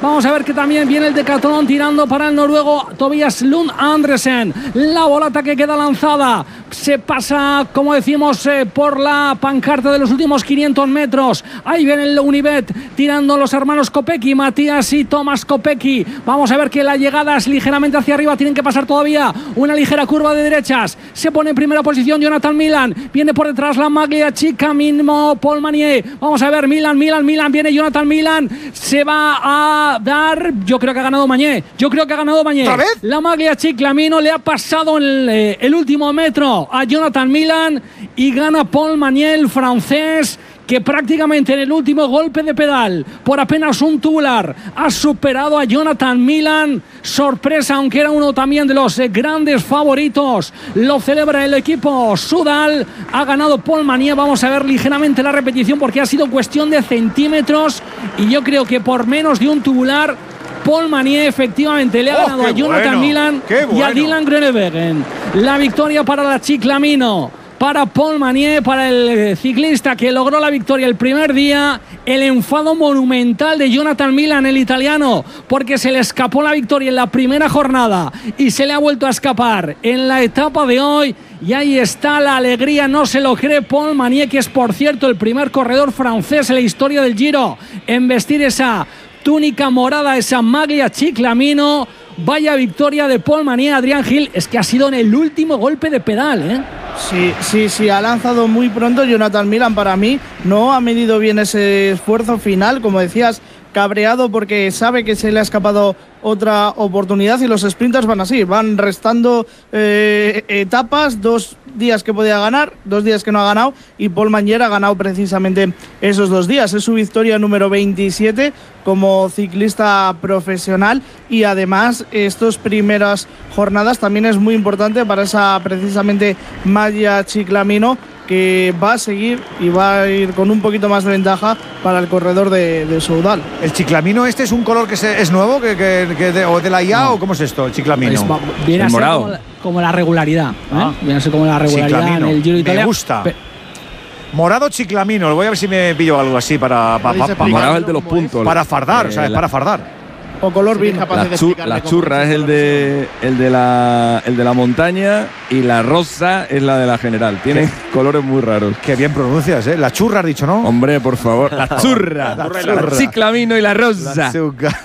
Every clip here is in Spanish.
Vamos a ver que también viene el decatlón tirando para el noruego Tobias Lund Andresen. La bolata que queda lanzada se pasa, como decimos, por la pancarta de los últimos 500 metros. Ahí viene el Unibet tirando los hermanos Kopecky, Matías y Tomás Kopecky. Vamos a ver que la llegada es ligeramente hacia arriba. Tienen que pasar todavía una ligera curva de derechas. Se pone en primera posición Jonathan Milan. Viene por detrás la Magliacci, camino Paul Manier. Vamos a ver, Milan. Viene Jonathan Milan. Se va a dar. Yo creo que ha ganado Manier. ¿Otra vez? La Magliacci, camino le ha pasado en el último metro a Jonathan Milan y gana Paul Manier, el francés, que prácticamente en el último golpe de pedal, por apenas un tubular, ha superado a Jonathan Milan. Sorpresa, aunque era uno también de los grandes favoritos. Lo celebra el equipo Sudal. Ha ganado Paul Manier. Vamos a ver ligeramente la repetición porque ha sido cuestión de centímetros y yo creo que por menos de un tubular Paul Manier efectivamente le ha ganado a Jonathan Milan y a Dylan Groenewegen. La victoria para la Ciclamino, para Paul Manier, para el ciclista que logró la victoria el primer día. El enfado monumental de Jonathan Milan, el italiano, porque se le escapó la victoria en la primera jornada y se le ha vuelto a escapar en la etapa de hoy. Y ahí está la alegría, no se lo cree Paul Manier, que es por cierto el primer corredor francés en la historia del Giro en vestir esa túnica morada, esa maglia Ciclamino. Vaya victoria de Paul Manier. Adrián Gil, es que ha sido en el último golpe de pedal, ¿eh? Sí, ha lanzado muy pronto Jonathan Milan. Para mí no ha medido bien ese esfuerzo final, como decías, cabreado porque sabe que se le ha escapado otra oportunidad y los sprinters van así, van restando etapas, 2 días que podía ganar, 2 días que no ha ganado, y Paul Manier ha ganado precisamente esos 2 días. Es su victoria número 27 como ciclista profesional y además estas primeras jornadas también es muy importante para esa precisamente Maglia Ciclamino, que va a seguir y va a ir con un poquito más de ventaja para el corredor de Soudal. ¿El ciclamino este es un color que es nuevo o de la IA no. ¿O cómo es esto, el ciclamino? Viene a ser como la regularidad, viene a ser como la regularidad ciclamino. En el Giro Italia. Me gusta. Morado ciclamino, voy a ver si me pillo algo así para morado el de los puntos. Para fardar, o sea, para fardar. O color bien capaz de la churra es el de la montaña y la rosa es la de la general. Tienen colores muy raros. Qué bien pronuncias, ¿eh? La churra has dicho, ¿no? Hombre, por favor. La churra. La ciclamino y la rosa.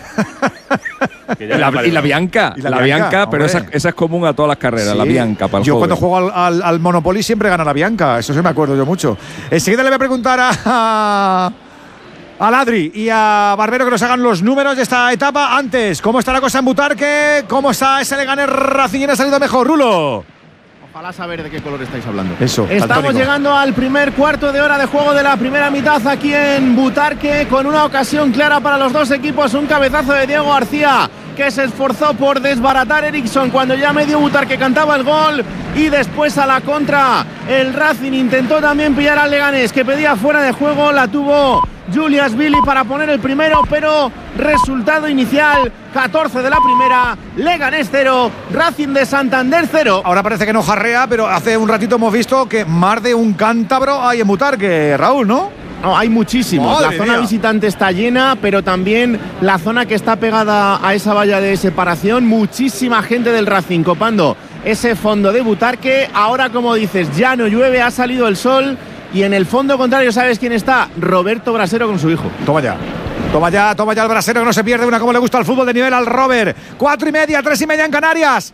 Y la bianca. La bianca, pero esa es común a todas las carreras, sí. La bianca para el Yo joven. Cuando juego al Monopoly siempre gana la bianca, eso sí me acuerdo yo mucho. Enseguida le voy a preguntar a Adri y a Barbero que nos hagan los números de esta etapa. Antes, ¿cómo está la cosa en Butarque? ¿Cómo está ese Leganés Racing? ¿Quién ha salido mejor, Rulo? Ojalá saber de qué color estáis hablando. Eso. Estamos llegando al primer cuarto de hora de juego de la primera mitad aquí en Butarque, con una ocasión clara para los dos equipos. Un cabezazo de Diego García, que se esforzó por desbaratar a Eriksson cuando ya medio Butarque cantaba el gol, y después a la contra el Racing intentó también pillar al Leganés, que pedía fuera de juego. La tuvo Julius Billy para poner el primero, pero resultado inicial 14 de la primera, Leganés 0, Racing de Santander 0. Ahora parece que no jarrea, pero hace un ratito hemos visto que más de un cántabro hay en Butarque, Raúl, ¿no? No, hay muchísimos. La zona visitante está llena, pero también la zona que está pegada a esa valla de separación. Muchísima gente del Racing copando ese fondo de Butarque. Ahora, como dices, ya no llueve, ha salido el sol. Y en el fondo contrario, ¿sabes quién está? Roberto Brasero con su hijo. Toma ya el Brasero, que no se pierde una como le gusta el fútbol de nivel al Robert. 4:30, 3:30 en Canarias.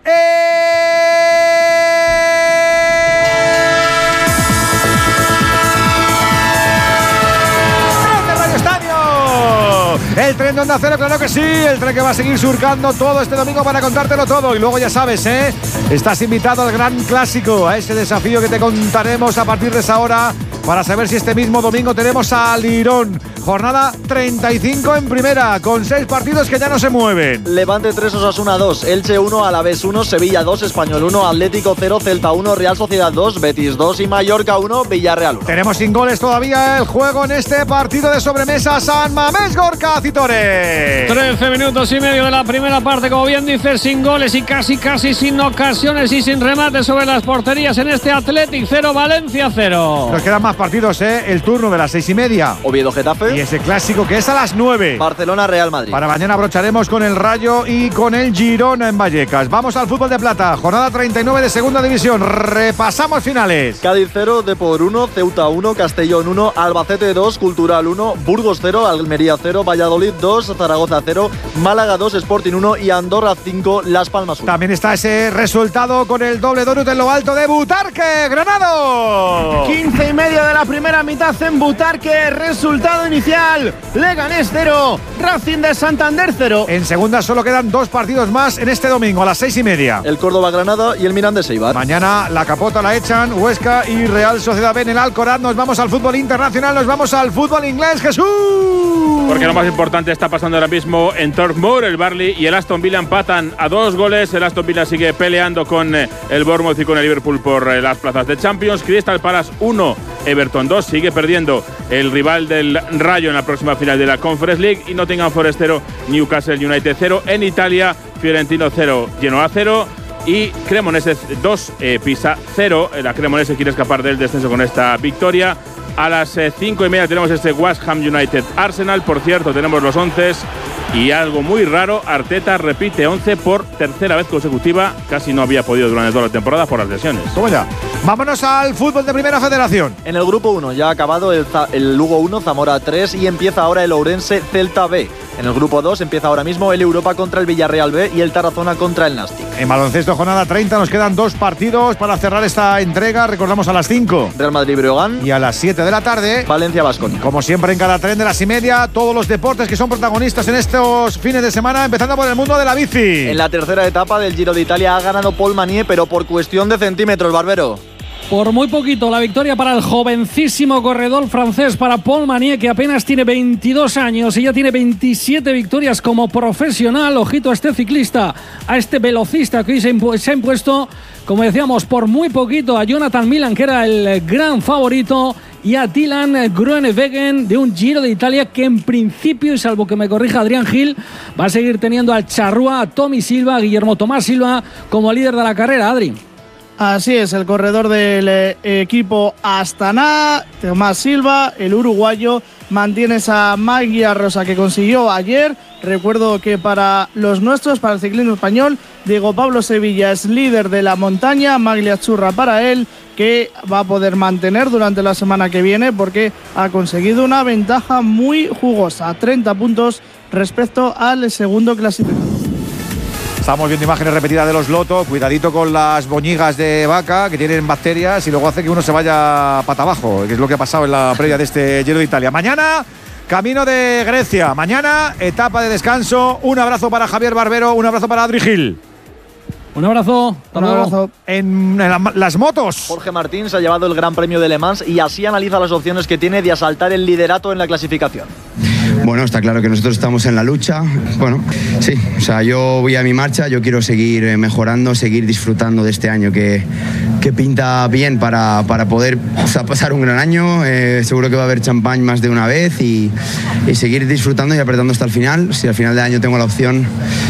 El tren de Onda Cero, claro que sí. El tren que va a seguir surcando todo este domingo para contártelo todo. Y luego ya sabes, estás invitado al gran clásico, a ese desafío que te contaremos a partir de esa hora, para saber si este mismo domingo tenemos a Lirón. Jornada 35 en primera, con 6 partidos que ya no se mueven. Levante 3, Osasuna 2, Elche 1, Alavés 1, Sevilla 2, Español 1, Atlético 0, Celta 1, Real Sociedad 2, Betis 2 y Mallorca 1, Villarreal 1. Tenemos sin goles todavía el juego en este partido de sobremesa. San Mamés Gorka Citore. 13 minutos y medio de la primera parte, como bien dices, sin goles y casi sin ocasiones y sin remates sobre las porterías en este Athletic 0, Valencia 0. Nos quedan más partidos, el turno de las 6:30. Oviedo Getafe. Y ese clásico que es a las 9. Barcelona-Real Madrid. Para mañana abrocharemos con el Rayo y con el Girona en Vallecas. Vamos al fútbol de plata, jornada 39 de segunda división. Repasamos finales. Cádiz 0, Depor 1, Ceuta 1, Castellón 1, Albacete 2, Cultural 1, Burgos 0, Almería 0, Valladolid 2, Zaragoza 0, Málaga 2, Sporting 1 y Andorra 5, Las Palmas 1. También está ese resultado con el doble donut en lo alto de Butarque, Granado. 15 y medio de la primera mitad en Butarque. Resultado inicial: Leganés 0, Racing de Santander 0. En segunda solo quedan 2 partidos más en este domingo a las 6:30. El Córdoba-Granada y el Mirandés-Eibar. Mañana la capota la echan Huesca y Real Sociedad B en el Alcoraz. Nos vamos al fútbol internacional, nos vamos al fútbol inglés, Jesús. Porque lo más importante está pasando ahora mismo en Turf Moor. El Burnley y el Aston Villa empatan a 2 goles. El Aston Villa sigue peleando con el Bournemouth y con el Liverpool por las plazas de Champions. Crystal Palace 1, Everton 2. Sigue perdiendo el rival del Rayo en la próxima final de la Conference League. Y Nottingham Forest 0, Newcastle United 0. En Italia, Fiorentino 0, Genoa 0. Y Cremonese 2, Pisa 0. La Cremonese quiere escapar del descenso con esta victoria. A las 5:30 tenemos este West Ham United Arsenal. Por cierto, tenemos los 11 y algo muy raro. Arteta repite 11 por tercera vez consecutiva. Casi no había podido durante toda la temporada por las lesiones. ¿Cómo ya? Vámonos al fútbol de Primera Federación. En el grupo 1 ya ha acabado el Lugo 1, Zamora 3 y empieza ahora el Ourense Celta B. En el grupo 2 empieza ahora mismo el Europa contra el Villarreal B y el Tarazona contra el Nastic. En baloncesto, jornada 30, nos quedan 2 partidos para cerrar esta entrega. Recordamos a las 5. Real Madrid-Breogán. Y a las 7 de la tarde, Valencia-Baskonia. Como siempre en cada tren de las 6:30, todos los deportes que son protagonistas en estos fines de semana, empezando por el mundo de la bici. En la tercera etapa del Giro de Italia ha ganado Paul Manier, pero por cuestión de centímetros, Barbero. Por muy poquito, la victoria para el jovencísimo corredor francés, para Paul Manier, que apenas tiene 22 años y ya tiene 27 victorias como profesional. Ojito a este ciclista, a este velocista que hoy se ha impuesto, como decíamos, por muy poquito a Jonathan Milan, que era el gran favorito, y a Dylan Groenewegen de un Giro de Italia que en principio, y salvo que me corrija Adrián Gil, va a seguir teniendo al charrúa, a Tommy Silva, a Guillermo Tomás Silva como líder de la carrera. Adri. Así es, el corredor del equipo Astana, Tomás Silva, el uruguayo, mantiene esa magia rosa que consiguió ayer. Recuerdo que para los nuestros, para el ciclismo español, Diego Pablo Sevilla es líder de la montaña, maglia churra para él, que va a poder mantener durante la semana que viene porque ha conseguido una ventaja muy jugosa, 30 puntos respecto al segundo clasificado. Estamos viendo imágenes repetidas de los Lotto. Cuidadito con las boñigas de vaca que tienen bacterias y luego hace que uno se vaya pata abajo, que es lo que ha pasado en la previa de este Giro de Italia. Mañana, camino de Grecia. Mañana, etapa de descanso. Un abrazo para Javier Barbero, un abrazo para Adri Gil. Un abrazo. Un abrazo. En las motos. Jorge Martín se ha llevado el Gran Premio de Le Mans y así analiza las opciones que tiene de asaltar el liderato en la clasificación. Bueno, está claro que nosotros estamos en la lucha. Bueno, sí, o sea, yo voy a mi marcha, yo quiero seguir mejorando, seguir disfrutando de este año que pinta bien para poder, o sea, pasar un gran año. Seguro que va a haber champán más de una vez y seguir disfrutando y apretando hasta el final. Si al final de año tengo la opción,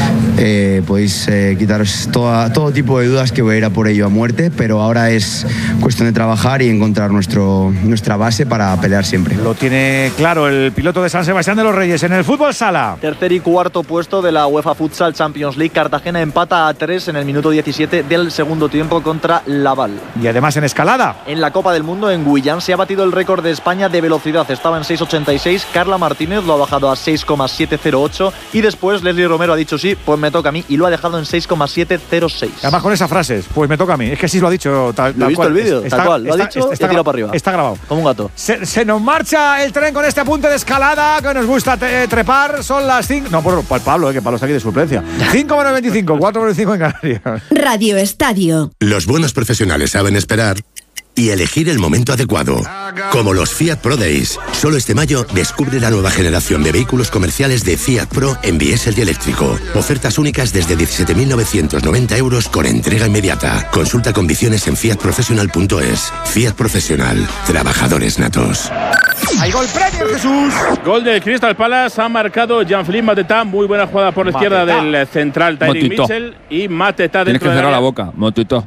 podéis quitaros todo tipo de dudas que voy a ir a por ello a muerte, pero ahora es cuestión de trabajar y encontrar nuestra base para pelear siempre. Lo tiene claro el piloto de San Sebastián de los Reyes. En el fútbol sala, tercer y cuarto puesto de la UEFA Futsal Champions League. Cartagena empata a 3 en el minuto 17 del segundo tiempo contra Laval. Y además en escalada, en la Copa del Mundo en Guyán se ha batido el récord de España de velocidad. Estaba en 6.86, Carla Martínez lo ha bajado a 6.708 y después Leslie Romero ha dicho sí, pues me toca a mí, y lo ha dejado en 6.706. Además con esas frases, pues me toca a mí. Es que sí lo ha dicho tal cual. He visto el vídeo, tal cual. Lo ha dicho y ha tirado para arriba. Está grabado. Como un gato. Se nos marcha el tren con este apunte de escalada que nos gusta trepar. Son las 5. No, por Pablo, que Pablo está aquí de suplencia. 5:25, 4:25 en Canarias. Radio Estadio. Los buenos profesionales saben esperar y elegir el momento adecuado. Como los Fiat Pro Days. Solo este mayo descubre la nueva generación de vehículos comerciales de Fiat Pro en diésel y eléctrico. Ofertas únicas desde 17.990 euros con entrega inmediata. Consulta condiciones en fiatprofessional.es. Fiat Professional. Trabajadores natos. Hay gol Premier, Jesús. Gol del Crystal Palace, ha marcado Jean-Philippe Mateta. Muy buena jugada por la izquierda del central Tyrick Mitchell. Y Mateta dentro de. Tienes que cerrar la boca. Motutá.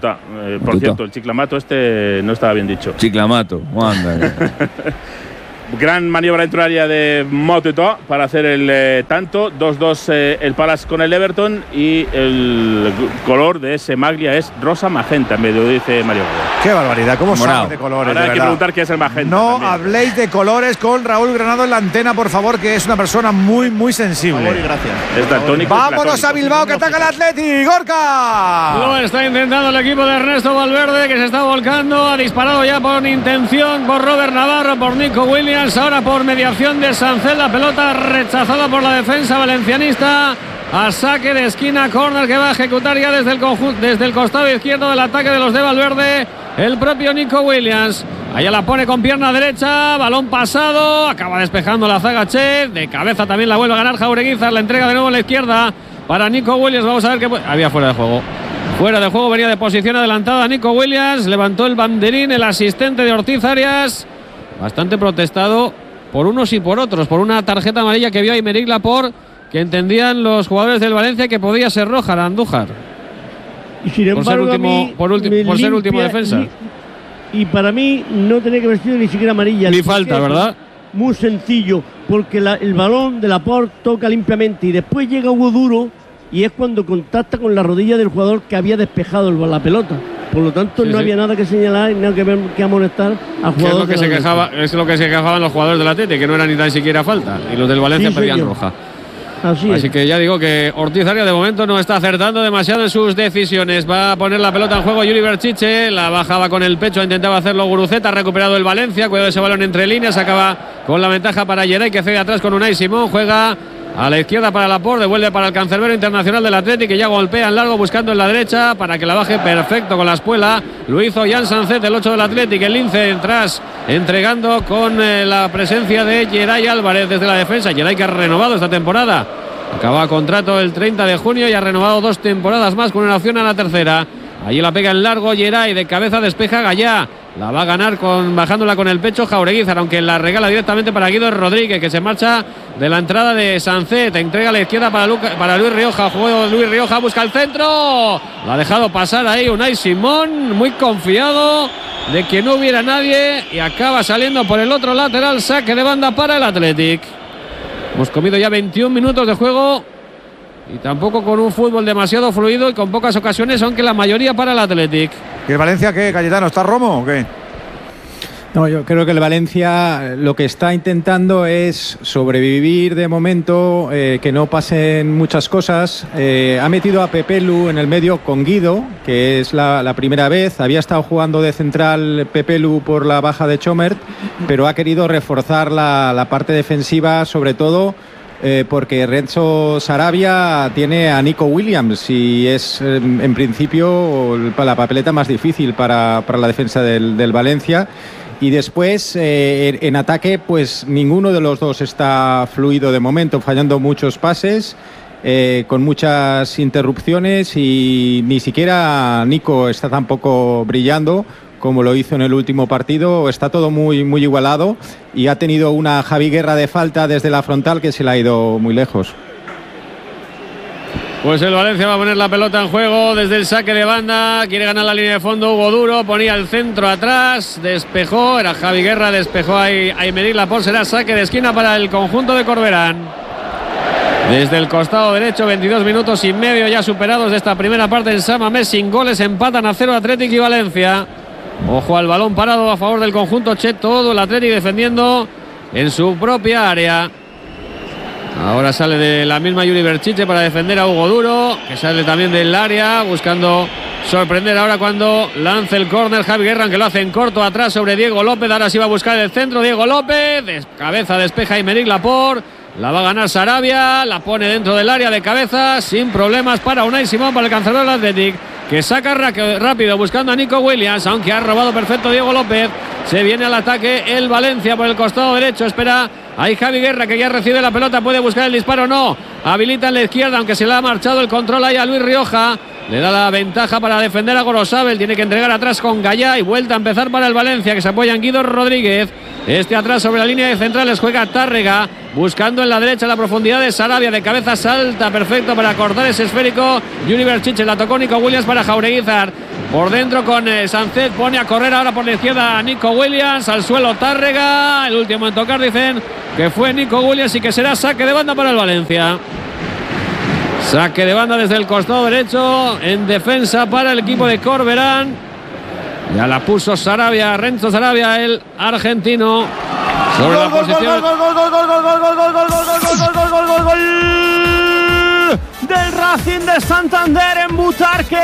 Por cierto, el chiclamato no estaba bien dicho. Chiclamato, anda. Gran maniobra dentro del área de Motito para hacer el tanto. 2-2 el Palace con el Everton y el color de ese maglia es rosa magenta, me lo dice Mario. Qué barbaridad, cómo saben de colores. Ahora de hay que preguntar qué es el magenta. No también. habléis de colores con Raúl Granado en la antena, por favor, que es una persona muy, muy sensible. Por favor y gracias. Es daltónico. Vámonos a Bilbao, que ataca el Atleti. ¡Gorka! Lo está intentando el equipo de Ernesto Valverde, que se está volcando. Ha disparado ya por intención por Robert Navarro, por Nico Williams. Ahora por mediación de Sancet. La pelota rechazada por la defensa valencianista. A saque de esquina, córner que va a ejecutar ya desde el costado izquierdo del ataque de los de Valverde. El propio Nico Williams. Allá la pone con pierna derecha. Balón pasado. Acaba despejando la zaga Che. De cabeza también la vuelve a ganar Jaureguizar. La entrega de nuevo en la izquierda para Nico Williams. Vamos a ver qué. Había fuera de juego. Fuera de juego, venía de posición adelantada Nico Williams. Levantó el banderín el asistente de Ortiz Arias. Bastante protestado por unos y por otros. Por una tarjeta amarilla que vio a Aymeric Laporte, que entendían los jugadores del Valencia que podía ser roja a Andújar. Y sin embargo, por ser último defensa. Y para mí no tenía que haber sido ni siquiera amarilla. Ni falta, ¿verdad? Muy sencillo, porque el balón de Laporte toca limpiamente y después llega Hugo Duro y es cuando contacta con la rodilla del jugador que había despejado la pelota. Por lo tanto, no había nada que señalar y nada que amonestar al jugador. Es lo que se quejaban los jugadores del Atleti, que no era ni tan siquiera falta. Y los del Valencia pedían roja. Así que ya digo que Ortiz Arias de momento no está acertando demasiado en sus decisiones. Va a poner la pelota en juego Yuri Berchiche. La bajaba con el pecho, intentaba hacerlo Guruceta. Ha recuperado el Valencia. Cuidado de ese balón entre líneas. Acaba con la ventaja para Geray, que cede atrás con Unai Simón. Juega a la izquierda para Laporte. Devuelve para el cancerbero internacional del Atleti, que ya golpea en largo buscando en la derecha para que la baje perfecto con la espuela. Lo hizo Jan Sancet, el 8 del Atleti. El lince detrás entregando con la presencia de Geray Álvarez desde la defensa. Geray, que ha renovado esta temporada. Acaba contrato el 30 de junio y ha renovado 2 temporadas más con una opción a la tercera. Allí la pega en largo Geray, de cabeza despeja Gallá. La va a ganar bajándola con el pecho Jaureguizar, aunque la regala directamente para Guido Rodríguez, que se marcha de la entrada de Sancet. Entrega a la izquierda para Luis Rioja. Juego Luis Rioja, busca el centro. La ha dejado pasar ahí Unai Simón, muy confiado de que no hubiera nadie, y acaba saliendo por el otro lateral. Saque de banda para el Athletic. Hemos comido ya 21 minutos de juego y tampoco con un fútbol demasiado fluido y con pocas ocasiones, aunque la mayoría para el Athletic. ¿Y el Valencia qué, Cayetano? ¿Está Romo o qué? No, yo creo que el Valencia lo que está intentando es sobrevivir de momento, que no pasen muchas cosas. Ha metido a Pepelu en el medio con Guido, que es la primera vez. Había estado jugando de central Pepelu por la baja de Chomert, pero ha querido reforzar la parte defensiva, sobre todo porque Renzo Sarabia tiene a Nico Williams y es en principio la papeleta más difícil para la defensa del Valencia. Y después, en ataque, pues ninguno de los dos está fluido de momento, fallando muchos pases, con muchas interrupciones, y ni siquiera Nico está tampoco brillando como lo hizo en el último partido. Está todo muy, muy igualado y ha tenido una Javi Guerra de falta desde la frontal que se le ha ido muy lejos. Pues el Valencia va a poner la pelota en juego desde el saque de banda. Quiere ganar la línea de fondo. Hugo Duro ponía el centro atrás. Despejó. Era Javi Guerra. Despejó a Aymeric Laporte. Será saque de esquina para el conjunto de Corberán. Desde el costado derecho, 22 minutos y medio ya superados de esta primera parte en San Mamés. Sin goles, empatan a 0 Athletic y Valencia. Ojo al balón parado a favor del conjunto Che. Todo el Athletic defendiendo en su propia área. Ahora sale de la misma Yuri Berchiche para defender a Hugo Duro, que sale también del área, buscando sorprender ahora cuando lance el córner Javi Guerra, que lo hace en corto atrás sobre Diego López. Ahora sí va a buscar el centro Diego López, cabeza despeja Aymeric Laporte, la va a ganar Sarabia, la pone dentro del área de cabeza, sin problemas para Unai Simón, para el cancerbero del Athletic, que saca rápido buscando a Nico Williams, aunque ha robado perfecto Diego López. Se viene al ataque el Valencia por el costado derecho, espera ahí Javi Guerra, que ya recibe la pelota, puede buscar el disparo, no, habilita en la izquierda, aunque se le ha marchado el control ahí a Luis Rioja. Le da la ventaja para defender a Gorosabel, tiene que entregar atrás con Gallá y vuelta a empezar para el Valencia, que se apoya en Guido Rodríguez. Este atrás sobre la línea de centrales juega Tárrega, buscando en la derecha la profundidad de Sarabia, de cabeza salta, perfecto para cortar ese esférico. Juniver Chiche, la tocó Nico Williams para Jaureguizar. Por dentro con Sánchez, pone a correr ahora por la izquierda a Nico Williams, al suelo Tárrega, el último en tocar dicen que fue Nico Williams y que será saque de banda para el Valencia. Saque de banda desde el costado derecho, en defensa para el equipo de Corberán. Ya la puso Sarabia, Renzo Sarabia, el argentino. Sobre la posición. Gol del Racing de Santander en Butarque.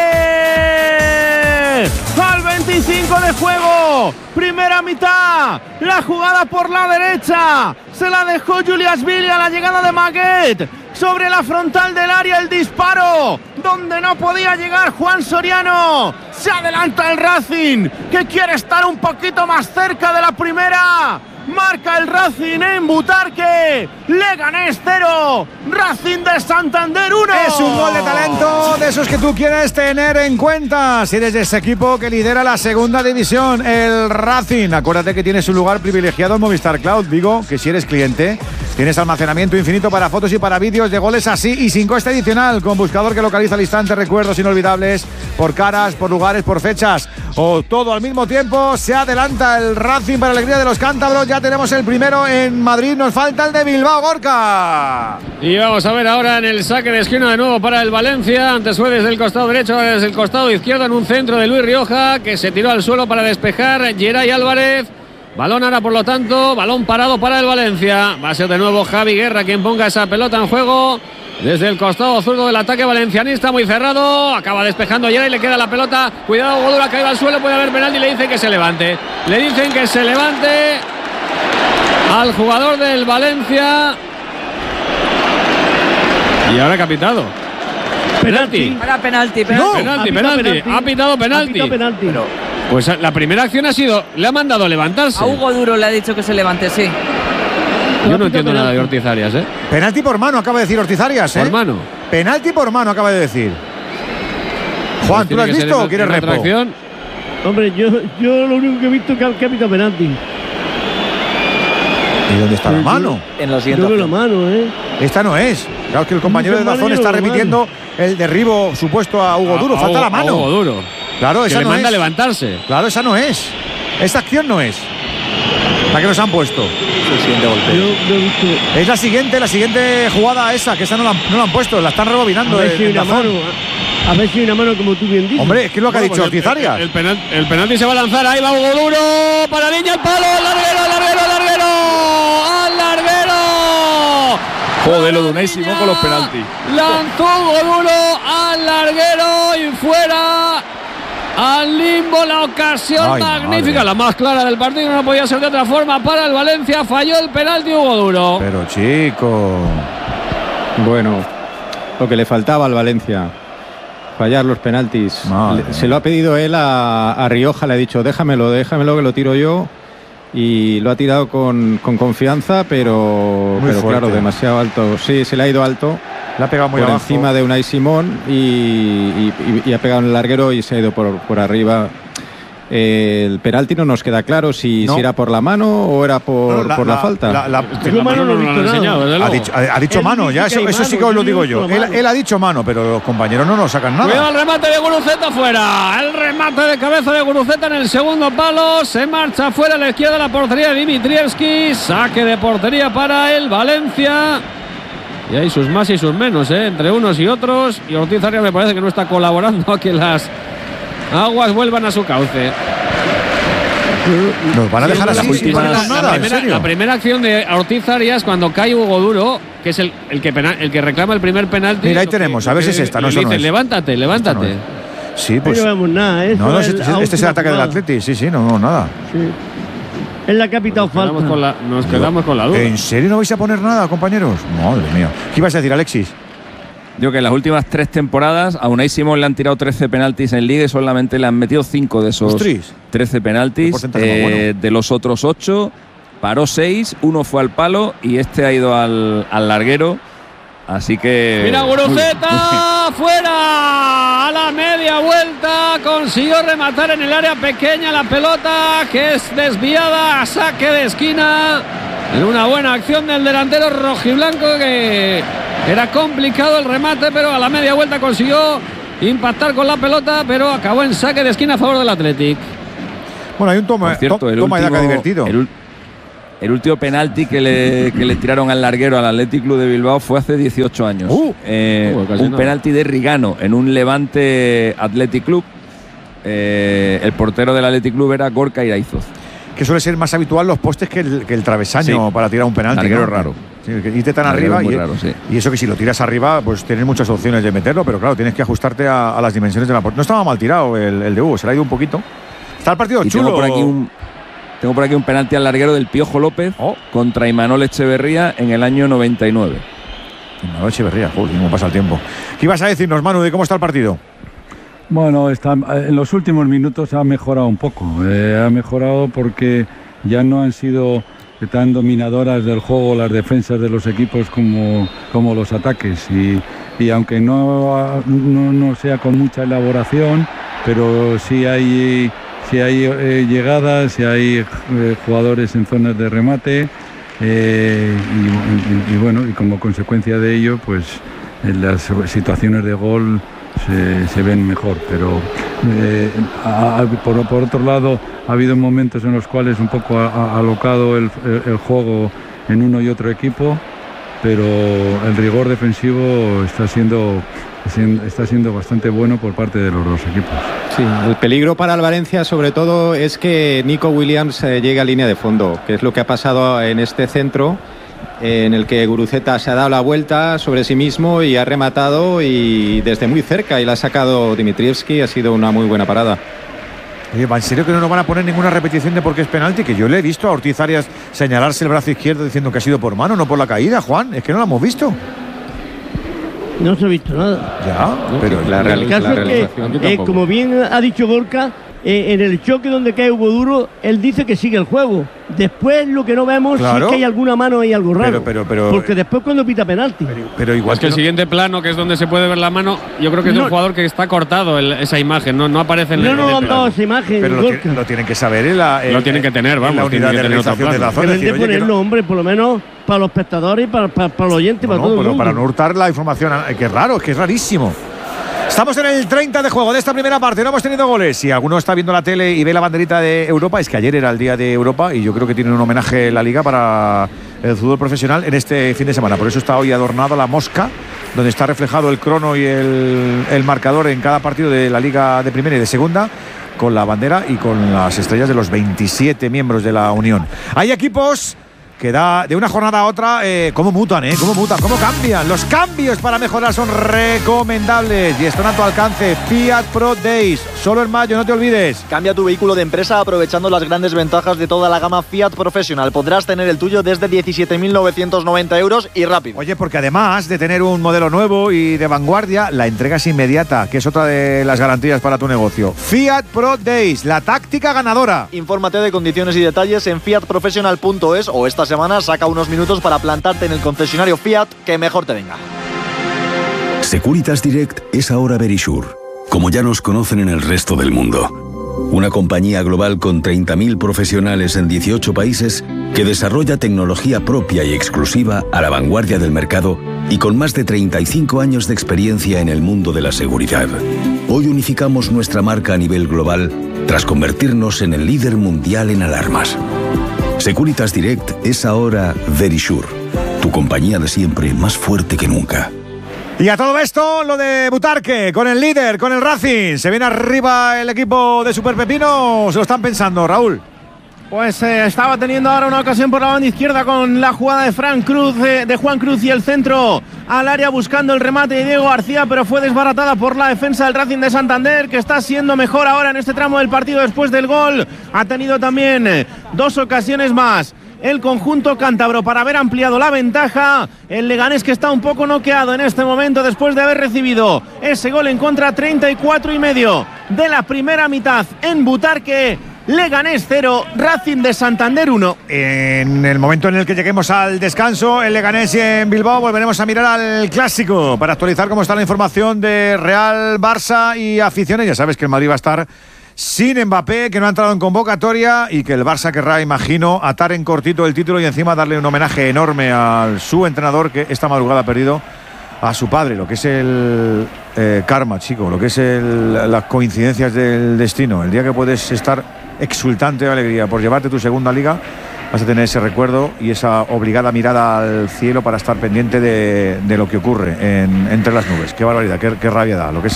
Al 25 de juego, primera mitad, la jugada por la derecha, se la dejó Julias Billy a la llegada de Maguet. Sobre la frontal del área el disparo, donde no podía llegar Juan Soriano. Se adelanta el Racing, que quiere estar un poquito más cerca de la primera. Marca el Racing en Butarque. Leganés 0, Racing de Santander 1. Es un gol de talento de esos que tú quieres tener en cuenta si eres de ese equipo que lidera la segunda división, el Racing. Acuérdate que tienes un lugar privilegiado en Movistar Cloud. Digo que si eres cliente tienes almacenamiento infinito para fotos y para vídeos de goles así y sin coste adicional, con buscador que localiza al instante recuerdos inolvidables por caras, por lugares, por fechas o todo al mismo tiempo. Se adelanta el Racing para alegría de los cántabros. Ya tenemos el primero en Madrid, nos falta el de Bilbao, Gorka. Y vamos a ver ahora en el saque de esquina de nuevo para el Valencia. Antes fue desde el costado derecho, ahora desde el costado izquierdo en un centro de Luis Rioja, que se tiró al suelo para despejar Geray Álvarez. Balón ahora, por lo tanto, balón parado para el Valencia. Va a ser de nuevo Javi Guerra quien ponga esa pelota en juego. Desde el costado zurdo del ataque valencianista, muy cerrado. Acaba despejando Geray, le queda la pelota. Cuidado, Godura ha caído al suelo, puede haber penalti. Le dicen que se levante. Le dicen que se levante al jugador del Valencia. Y ahora que ha pitado. Penalti. Ahora penalti. No, penalti. Ha pitado penalti. Pero, pues la primera acción ha sido, le ha mandado a levantarse. A Hugo Duro le ha dicho que se levante, sí. Yo no entiendo nada de Ortiz Arias, ¿eh? Penalti por mano, acaba de decir Ortiz Arias, ¿eh? Por mano. Penalti por mano, acaba de decir. Juan, ¿tú lo has visto o quieres repo? Hombre, yo lo único que he visto es que ha pitado penalti. ¿Y dónde está la mano? En la siguiente. Yo veo la mano, ¿eh? Esta no es. Claro que el compañero de Dazón está repitiendo el derribo supuesto a Hugo Duro. Falta la mano. Hugo Duro. Claro, esa que no le manda es. A levantarse. Claro, esa no es. Esta acción no es. La que nos han puesto. El siguiente golpe. Es la siguiente jugada esa, que esa no la han puesto, la están rebobinando. A ver si hay una mano, como tú bien dices. Hombre, es que es lo que ha dicho Ortiz Arias. El penalti se va a lanzar, ahí va Hugo Duro, para Niña, el palo, al larguero. Joder, lo de Unai Simón con los penaltis. Lanzó Hugo Duro al larguero y fuera. Al limbo, la ocasión magnífica, madre. La más clara del partido, no podía ser de otra forma para el Valencia. Falló el penalti Hugo Duro. Pero chico, bueno, lo que le faltaba al Valencia, fallar los penaltis. Se lo ha pedido él a Rioja, le ha dicho déjamelo que lo tiro yo. Y lo ha tirado con confianza, pero claro, demasiado alto. Sí, se le ha ido alto. Le ha pegado muy por abajo. Encima de Unai Simón y ha pegado en el larguero y se ha ido por arriba. El penalti no nos queda claro si era por la mano o era por la falta. La mano no lo han enseñado. Ha dicho mano, ya eso sí que os lo digo yo. Él ha dicho mano, pero los compañeros no nos sacan nada. Cuidado el remate de Guruceta fuera. El remate de cabeza de Guruceta en el segundo palo. Se marcha fuera a la izquierda de la portería de Dimitrievski. Saque de portería para el Valencia. Y hay sus más y sus menos, entre unos y otros. Y Ortiz Arias me parece que no está colaborando a que las aguas vuelvan a su cauce. Nos van a dejar así. La primera acción de Ortiz Arias cuando cae Hugo Duro, que es el que reclama el primer penalti. Mira, ahí tenemos, a ver si es esta, no dice, no es. Levántate. Sí, pues. No vemos nada, no, este es el ataque del Atleti, sí, no, nada. Sí. Es la que ha pitado falta. Nos quedamos con la duda. ¿En serio no vais a poner nada, compañeros? Madre mía. ¿Qué ibas a decir, Alexis? Yo que en las últimas 3 temporadas a Unai Simón le han tirado 13 penaltis en Liga y solamente le han metido 5 de esos 13 penaltis. De los otros 8, paró 6, 1 fue al palo y este ha ido al larguero. Así que... Mira, Guruceta, fuera, a la media vuelta, consiguió rematar en el área pequeña la pelota, que es desviada a saque de esquina. Una buena acción del delantero rojiblanco, que era complicado el remate, pero a la media vuelta consiguió impactar con la pelota, pero acabó en saque de esquina a favor del Athletic. Bueno, hay un toma de daca divertido. El último penalti que le tiraron al larguero al Athletic Club de Bilbao fue hace 18 años. Un penalti de Rigano en un Levante Athletic Club. El portero del Athletic Club era Gorka Iraizoz. Que suele ser más habitual los postes que el travesaño para tirar un penalti. Larguero raro. Sí, que irte tan arriba y eso que si lo tiras arriba, pues tienes muchas opciones de meterlo, pero claro, tienes que ajustarte a las dimensiones de la portería. No estaba mal tirado el de Hugo, se le ha ido un poquito. Está el partido chulo. Tengo por aquí un penalti al larguero del Piojo López contra Imanol Echeverría en el año 99. Imanol Echeverría, joder, cómo pasa el tiempo. ¿Qué ibas a decirnos, Manu, de cómo está el partido? Bueno, en los últimos minutos ha mejorado un poco. Ha mejorado porque ya no han sido tan dominadoras del juego las defensas de los equipos como los ataques. Y aunque no sea con mucha elaboración, pero sí hay llegadas, sí hay jugadores en zonas de remate. Y bueno, y como consecuencia de ello, pues en las situaciones de gol se ven mejor, pero por otro lado ha habido momentos en los cuales un poco ha alocado el juego en uno y otro equipo, pero el rigor defensivo está siendo bastante bueno por parte de los dos equipos. Sí, el peligro para el Valencia sobre todo es que Nico Williams llegue a línea de fondo, que es lo que ha pasado en este centro, en el que Guruceta se ha dado la vuelta sobre sí mismo y ha rematado y desde muy cerca y la ha sacado Dimitrievski. Ha sido una muy buena parada. Oye, ¿en serio que no nos van a poner ninguna repetición de por qué es penalti? Que yo le he visto a Ortiz Arias señalarse el brazo izquierdo diciendo que ha sido por mano, no por la caída, Juan. Es que no lo hemos visto. No se ha visto nada. Ya, pero el caso es que, como bien ha dicho Gorka, en el choque donde cae Hugo Duro, él dice que sigue el juego. Después lo que no vemos es que hay alguna mano y algo raro. Pero, porque después cuando pita penalti. Pero igual es que el siguiente plano, que es donde se puede ver la mano, yo creo que es de un jugador que está cortado esa imagen, no aparece en el plano. No han dado esa imagen. Pero lo tienen que saber lo tienen que tener, vamos. La unidad de realización de la zona. Deben de ponerlo, hombre, por lo menos para los espectadores y para los oyentes, para todo el mundo. Para no hurtar la información, que es raro, que es rarísimo. Estamos en el 30 de juego de esta primera parte, no hemos tenido goles. Si alguno está viendo la tele y ve la banderita de Europa, es que ayer era el día de Europa y yo creo que tienen un homenaje en la Liga para el fútbol profesional en este fin de semana. Por eso está hoy adornada la mosca, donde está reflejado el crono y el marcador en cada partido de la Liga de Primera y de Segunda, con la bandera y con las estrellas de los 27 miembros de la Unión. Hay equipos que da de una jornada a otra, cómo mutan, cómo cambian. Los cambios para mejorar son recomendables y están a tu alcance. Fiat Pro Days, solo en mayo, no te olvides. Cambia tu vehículo de empresa aprovechando las grandes ventajas de toda la gama Fiat Professional. Podrás tener el tuyo desde 17.990 euros y rápido. Oye, porque además de tener un modelo nuevo y de vanguardia, la entrega es inmediata, que es otra de las garantías para tu negocio. Fiat Pro Days, la táctica ganadora. Infórmate de condiciones y detalles en fiatprofessional.es o esta semana saca unos minutos para plantarte en el concesionario Fiat que mejor te venga. Securitas Direct es ahora Verisure, como ya nos conocen en el resto del mundo. Una compañía global con 30.000 profesionales en 18 países que desarrolla tecnología propia y exclusiva a la vanguardia del mercado y con más de 35 años de experiencia en el mundo de la seguridad. Hoy unificamos nuestra marca a nivel global tras convertirnos en el líder mundial en alarmas. Securitas Direct es ahora Verisure, tu compañía de siempre más fuerte que nunca. Y a todo esto, lo de Butarque, con el líder, con el Racing. ¿Se viene arriba el equipo de Super Pepino? ¿Se lo están pensando, Raúl? Pues estaba teniendo ahora una ocasión por la banda izquierda con la jugada de Juan Cruz y el centro al área buscando el remate de Diego García, pero fue desbaratada por la defensa del Racing de Santander, que está siendo mejor ahora en este tramo del partido después del gol. Ha tenido también dos ocasiones más el conjunto cántabro para haber ampliado la ventaja. El Leganés, que está un poco noqueado en este momento después de haber recibido ese gol en contra, 34,5 de la primera mitad en Butarque. Leganés 0, Racing de Santander 1. En el momento en el que lleguemos al descanso, en Leganés y en Bilbao, volveremos a mirar al clásico para actualizar cómo está la información de Real, Barça y aficiones. Ya sabes que el Madrid va a estar sin Mbappé, que no ha entrado en convocatoria y que el Barça querrá, imagino, atar en cortito el título y encima darle un homenaje enorme a su entrenador, que esta madrugada ha perdido a su padre, lo que es el karma, chico, lo que es las coincidencias del destino. El día que puedes estar exultante de alegría por llevarte tu segunda liga, vas a tener ese recuerdo y esa obligada mirada al cielo para estar pendiente de lo que ocurre entre las nubes. Qué barbaridad, qué rabia da lo que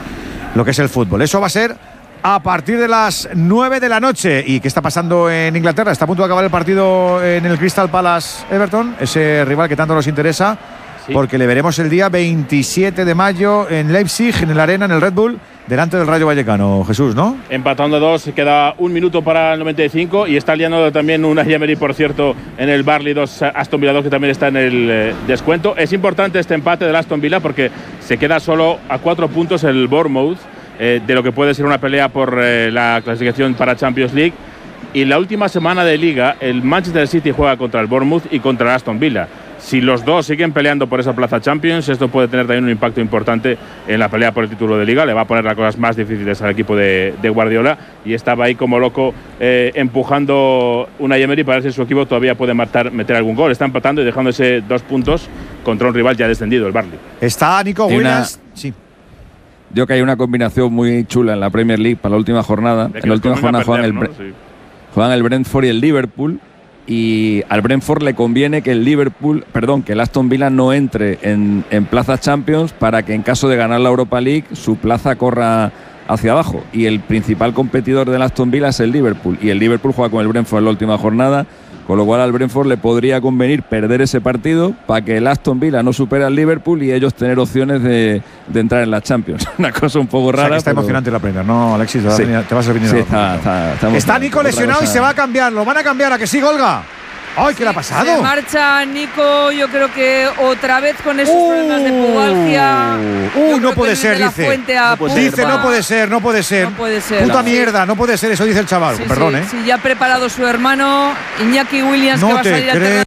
es el fútbol. Eso va a ser a partir de las 9 de la noche. ¿Y qué está pasando en Inglaterra? Está a punto de acabar el partido en el Crystal Palace Everton, ese rival que tanto nos interesa, porque le veremos el día 27 de mayo en Leipzig, en el Arena, en el Red Bull, delante del Rayo Vallecano. Jesús, ¿no? Empatando a 2, queda un minuto para el 95 y está liando también Unai Emery, por cierto, en el Burnley 2, Aston Villa 2, que también está en el descuento. Es importante este empate del Aston Villa porque se queda solo a 4 puntos el Bournemouth de lo que puede ser una pelea por la clasificación para Champions League. Y la última semana de Liga, el Manchester City juega contra el Bournemouth y contra el Aston Villa. Si los dos siguen peleando por esa plaza Champions, esto puede tener también un impacto importante en la pelea por el título de Liga. Le va a poner las cosas más difíciles al equipo de Guardiola, y estaba ahí como loco empujando Unai Emery para ver si su equipo todavía puede meter algún gol. Está empatando y dejándose 2 puntos contra un rival ya descendido, el Burnley. Está Nico Williams. Sí. Yo que hay una combinación muy chula en la Premier League para la última jornada. En la última jornada juegan el Brentford y el Liverpool. Y al Brentford le conviene que el Aston Villa no entre en plazas Champions, para que en caso de ganar la Europa League su plaza corra hacia abajo. Y el principal competidor del Aston Villa es el Liverpool, y el Liverpool juega con el Brentford en la última jornada, con lo cual al Brentford le podría convenir perder ese partido para que el Aston Villa no supere al Liverpool y ellos tener opciones de entrar en la Champions. Una cosa un poco rara. O sea, que está emocionante la Premier, ¿no, Alexis? Sí. Te vas a venir. Sí, está Nico lesionado y se va a cambiar. Lo van a cambiar, ¿a que sí, Olga? ¡Ay, qué le ha pasado! Se marcha Nico, yo creo que otra vez con esos problemas de pubalgia. No puede ser, dice. No puede ser. No puede ser. Puta mierda, no puede ser, eso dice el chaval. Sí, Perdón, sí, sí, ya ha preparado su hermano Iñaki Williams, que va a salir a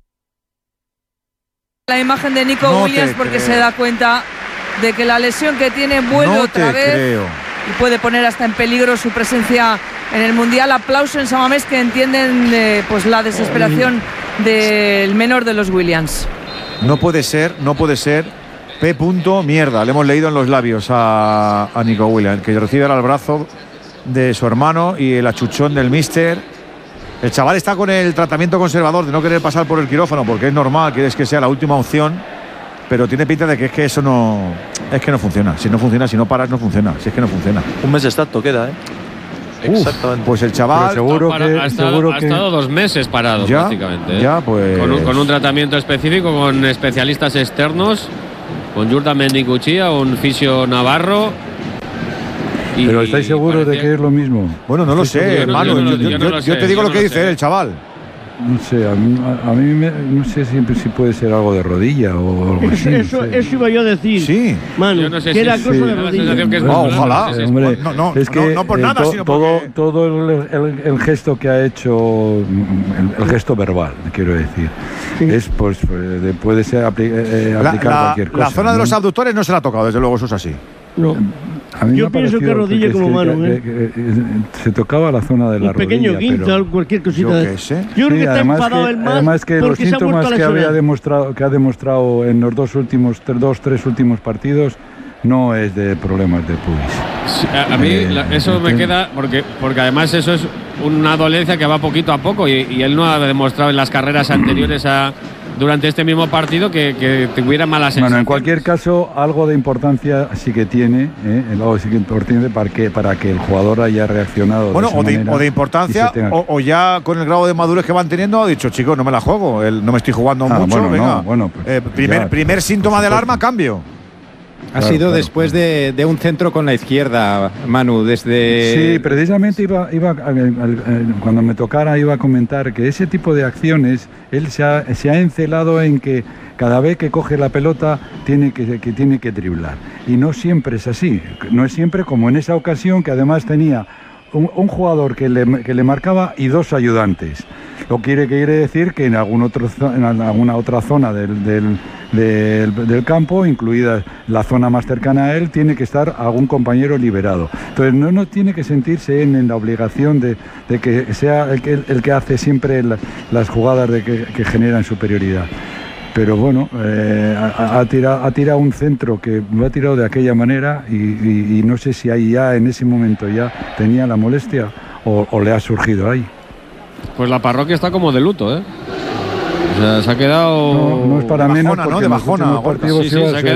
la imagen de Nico Williams, porque se da cuenta de que la lesión que tiene vuelve otra vez. Y puede poner hasta en peligro su presencia en el Mundial. Aplauso en San Mamés, que entienden pues la desesperación del menor de los Williams. No puede ser. P. mierda. Le hemos leído en los labios a Nico Williams, que recibe ahora el brazo de su hermano y el achuchón del míster. El chaval está con el tratamiento conservador de no querer pasar por el quirófano, porque es normal, quieres que sea la última opción. Pero tiene pinta de que es que eso no funciona. Si no funciona, si no paras, no funciona. Si es que no funciona. Un mes exacto queda, ¿eh? Exactamente. Pues el chaval ha estado 2 meses parado, prácticamente. Ya, pues. Con un tratamiento específico, con especialistas externos, con Jurda Mendicuchía, un fisio navarro. Pero ¿estáis seguros de que es lo mismo? Bueno, no lo sé, hermano. Yo te digo lo que dice el chaval. No sé, a mí no sé si puede ser algo de rodilla o algo así. Eso iba yo a decir. Sí. Mano, no sé que era cosa de rodilla. Ojalá. Hombre, no por nada, sino porque... todo el gesto que ha hecho, el gesto verbal, quiero decir, es pues puede ser aplicar cualquier cosa. La zona de los abductores no se la ha tocado, desde luego, eso es así. No. Yo pienso que rodilla como mano. Se tocaba la zona de la rodilla. Un pequeño guincho, cualquier cosita. Yo creo que está enfadado el más. Además que los síntomas que ha demostrado en los 3 últimos partidos no es de problemas de pubis. Sí, a mí eso me queda porque además eso es una dolencia que va poquito a poco y él no ha demostrado en las carreras anteriores durante este mismo partido que tuviera malas sensaciones. Bueno, en cualquier caso, algo de importancia sí que tiene, algo sí que importante para que el jugador haya reaccionado. Bueno, o de importancia, o ya con el grado de madurez que van teniendo, ha dicho, chicos, no me la juego, no me estoy jugando mucho, venga. Primer síntoma de alarma, cambio. Ha sido después de un centro con la izquierda, Manu, desde... Sí, precisamente cuando me tocara iba a comentar que ese tipo de acciones, él se ha encelado en que cada vez que coge la pelota tiene que driblar. Y no siempre es así, no es siempre como en esa ocasión, que además tenía un jugador que le marcaba y 2 ayudantes. quiere decir que en alguna otra zona del campo, incluida la zona más cercana a él, tiene que estar algún compañero liberado. Entonces no tiene que sentirse en la obligación de que sea el que hace siempre las jugadas que generan superioridad. Pero bueno, ha tirado un centro que lo ha tirado de aquella manera y no sé si ahí ya en ese momento ya tenía la molestia o le ha surgido ahí. Pues la parroquia está como de luto, ¿eh? O sea, se ha quedado... No es para menos, de bajona, porque en los últimos partidos sí, se ha quedado